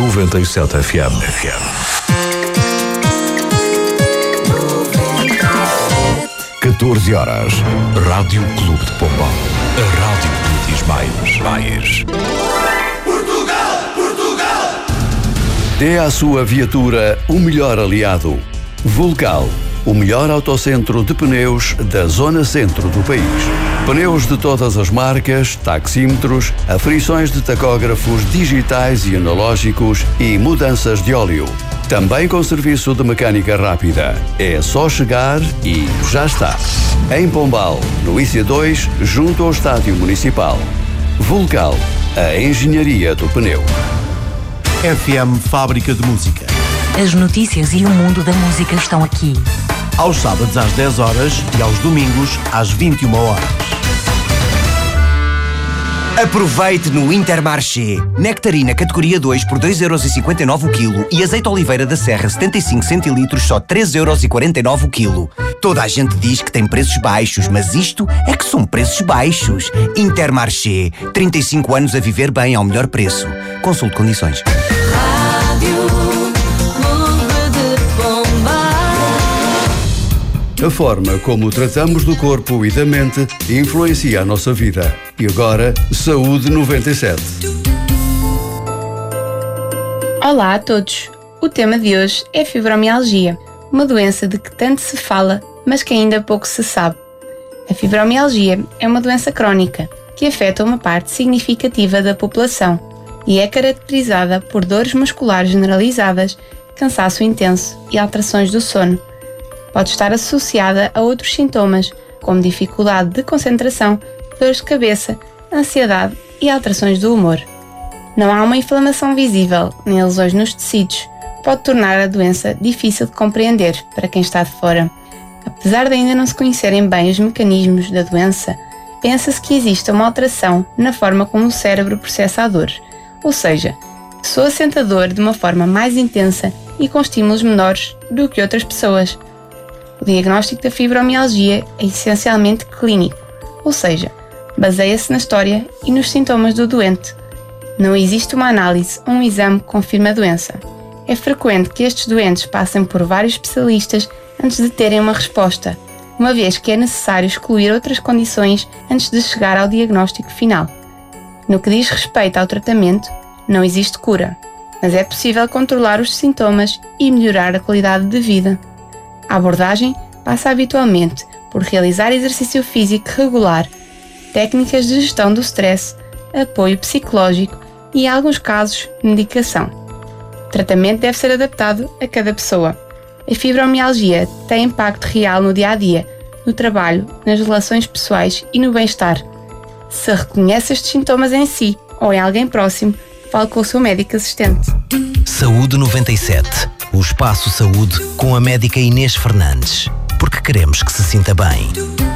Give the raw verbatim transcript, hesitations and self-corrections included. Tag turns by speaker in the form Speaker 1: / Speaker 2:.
Speaker 1: noventa e sete F M. catorze horas. Rádio Clube de Pombal. A rádio que diz mais. mais.
Speaker 2: Portugal! Portugal!
Speaker 3: Dê à sua viatura o melhor aliado. Vulcal, o melhor autocentro de pneus da zona centro do país. Pneus de todas as marcas, taxímetros, aferições de tacógrafos digitais e analógicos e mudanças de óleo. Também com serviço de mecânica rápida. É só chegar e já está. Em Pombal, no I C dois, junto ao Estádio Municipal. Vulcal, a engenharia do pneu.
Speaker 4: F M Fábrica de Música.
Speaker 5: As notícias e o mundo da música estão aqui.
Speaker 4: Aos sábados às dez horas e aos domingos às vinte e uma horas.
Speaker 6: Aproveite no Intermarché. Nectarina categoria dois por dois euros e cinquenta e nove o quilo e azeite oliveira da Serra setenta e cinco centilitros só três euros e quarenta e nove o quilo. Toda a gente diz que tem preços baixos, mas isto é que são preços baixos. Intermarché. trinta e cinco anos a viver bem ao melhor preço. Consulte condições.
Speaker 3: A forma como tratamos do corpo e da mente influencia a nossa vida. E agora, Saúde noventa e sete.
Speaker 7: Olá a todos! O tema de hoje é fibromialgia, uma doença de que tanto se fala, mas que ainda pouco se sabe. A fibromialgia é uma doença crónica que afeta uma parte significativa da população e é caracterizada por dores musculares generalizadas, cansaço intenso e alterações do sono. Pode estar associada a outros sintomas, como dificuldade de concentração, dores de cabeça, ansiedade e alterações do humor. Não há uma inflamação visível, nem lesões nos tecidos. Pode tornar a doença difícil de compreender para quem está de fora. Apesar de ainda não se conhecerem bem os mecanismos da doença, pensa-se que existe uma alteração na forma como o cérebro processa a dor, ou seja, a pessoa sente a dor de uma forma mais intensa e com estímulos menores do que outras pessoas. O diagnóstico da fibromialgia é essencialmente clínico, ou seja, baseia-se na história e nos sintomas do doente. Não existe uma análise ou um exame que confirme a doença. É frequente que estes doentes passem por vários especialistas antes de terem uma resposta, uma vez que é necessário excluir outras condições antes de chegar ao diagnóstico final. No que diz respeito ao tratamento, não existe cura, mas é possível controlar os sintomas e melhorar a qualidade de vida. A abordagem passa habitualmente por realizar exercício físico regular, técnicas de gestão do stress, apoio psicológico e, em alguns casos, medicação. O tratamento deve ser adaptado a cada pessoa. A fibromialgia tem impacto real no dia-a-dia, no trabalho, nas relações pessoais e no bem-estar. Se reconhece estes sintomas em si ou em alguém próximo, fale com o seu médico assistente.
Speaker 8: Saúde noventa e sete. O Espaço Saúde com a médica Inês Fernandes. Porque queremos que se sinta bem.